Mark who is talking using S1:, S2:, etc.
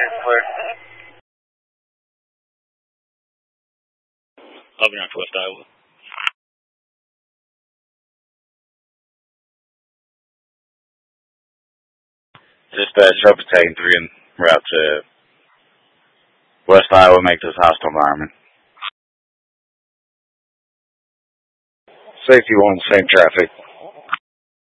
S1: clear.
S2: I'll be on West Iowa.
S3: Just Sherpa taking 3 en route to West Iowa, make this hostile environment. Safety 1, same traffic.